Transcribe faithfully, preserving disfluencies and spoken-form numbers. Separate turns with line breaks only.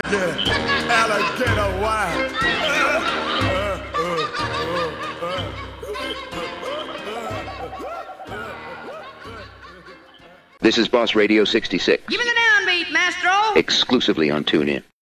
Yeah, alligator wine.
This is Boss Radio sixty-six.
Give me the downbeat, Maestro.
Exclusively on TuneIn.